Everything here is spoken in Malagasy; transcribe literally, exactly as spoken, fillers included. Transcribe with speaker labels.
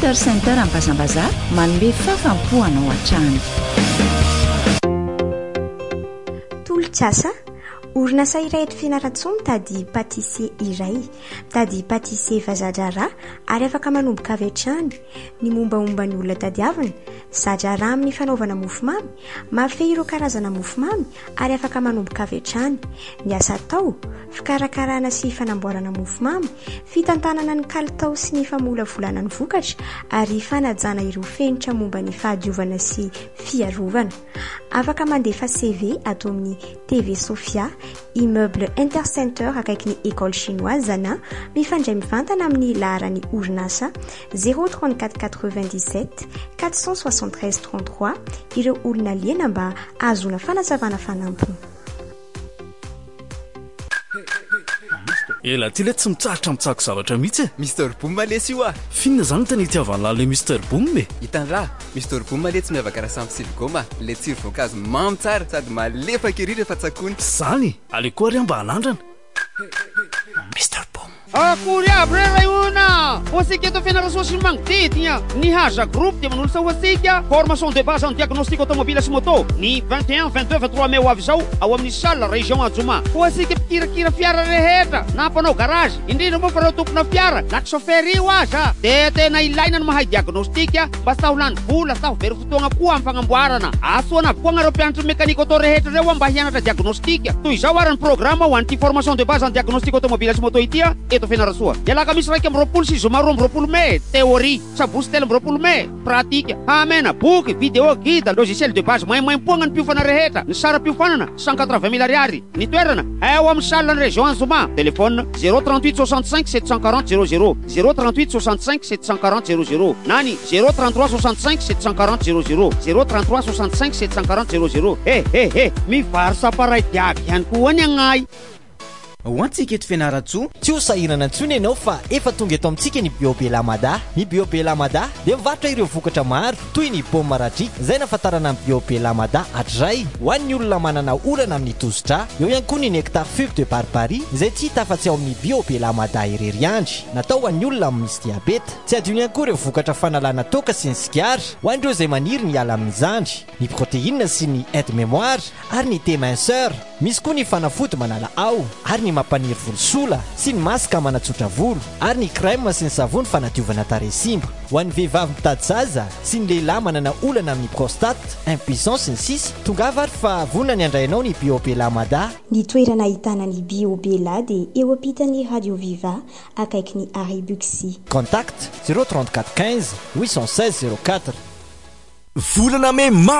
Speaker 1: Center Center Ambazambaza manome fafampoana ao an-trano.
Speaker 2: Tolotsasa orinasa iray eto Fianarantsoa mitady pâtissier iray, mitady pâtissier vazadrara ary afaka manomboka avy hatrany. Ny mombaomba ny olona tadiavina, zadrara amin'ny fanaovana mofomamy, mafy ireo karazana mofomamy ary afaka manomboka avy hatrany. Ny asa atao, fikarakarana sy fanamboarana mofomamy, fitantanana ny kalitao sy ny famolavolana ny vokatra ary fanajana ireo fenitra momba ny fahadiovana sy fiarovana. Afaka mandefa C V ato amin'ny T V Sofia, immeuble Intercenter akaiky ny école chinoise na mifandray mivantana amin'ny laharany orinasa zéro trente-quatre quatre-vingt-dix-sept quatre cent soixante-treize trente-trois ireo olona liana mba azona fanazavana fanampiny.
Speaker 3: Ela ty le tsy mitsarotra mitsako zavatra mihitsy e.
Speaker 4: Mister Boom malesy io ah.
Speaker 3: Finna zany tany itiavana le Mister Boom e.
Speaker 4: Hitandraha, Mister Boom malesy tsy miavaka raha samy siligoma, le tsiro voankazo mamy tsara sady malefaka ery rehefa tsakony.
Speaker 3: Zany, aleko ary mba hanandrana. Mister Boom.
Speaker 5: Akory aby re rayona hoasika eto Fianarantsoa sy Manodidina ny Haza Group dia manolotra hoasika formation de base en diagnostic automobile sy moto ny vingt et un, vingt-deux, vingt-trois mai ho avy zao ao amin'ny salle région Adjoma. Hoasika mpikirakira fiara rehetra na mpanao garage, indrindra moa fa reo tompona fiara na chauffeur io aza dia tena ilaina ny mahay diagnostika mba sa ho lany vola sa ho very fotoagna koa amin'ny fagnamboarana. Asoana koa anareo mpianatra mécanique auto rehetra reo mba hianatra diagnostika. Toy zao ary ny programme ho an'ity formation de base en diagnostic automobile sy moto ity eto Fianarantsoa. Ialaka misy raika amby roapolo sy zoma roa amby roapolo mai théorie, sabosy telo amby roapolo mai pratika. Amena boky, vidéo, guide, logiciel de base maimaipoagna ny mpiofana rehetra. Ny sara mpiofanana cent quatre-vingts mille ariary. Ny toerana ao amin'ny salle ny région Anjoma. Téléphone zéro trente-huit soixante-cinq sept cent quarante zéro zéro, zéro trente-huit soixante-cinq sept cent quarante zéro zéro, nani zéro trente-trois soixante-cinq sept cent quarante zéro zéro, zéro trente-trois soixante-cinq sept cent quarante zéro zéro. Eh eh eh, mivarsa paray diaby ihany koa ny agnay.
Speaker 6: Ho antsika eto Fianarantsoa tsy ho sahirana intsony ianao fa efa tonga eto amintsika ny Bio Belamada. Ny Bio Belamada dia mivarotra ireo vokatra maro toy ny paoma radriaka izay nafatarana amin'ny Bio Belamada hatray ho an'ny olona manana olana amin'ny tosidra. Eo ihany koa ny nectar fugue de barbarie izay tsy hita afa-tsy ao amin'ny Bio Belamada irery andry, natao ho an'ny olona misy diabeta. Tsy adino ihany koa ireo vokatra fanalana toka sy ny sigara ho an'ireo izay maniry ny ala amin'ny zandry, ny protéine sy ny aide mémoire ary ny déminceur. Misy koa ny fanafody manala ao ary ny mampaniry volosola sy ny masaka manatsotra volo ary ny crème sy ny savony fanadiovana tarehy simba. Ho an'ny vehivavy mitady zaza sy ny lehilahy manana olana amin'ny prostate, impuissance sy ny sisa, tongava ary fa vonona ny andrainao ny Bio Belamada.
Speaker 2: Ny toerana ahitana ny Bio Bela dia eo ampitan'ny Radio Viva akaiky ny Arrêt Buxy.
Speaker 6: Contact zéro trente-quatre quinze huit cent seize zéro quatre.
Speaker 3: Volana me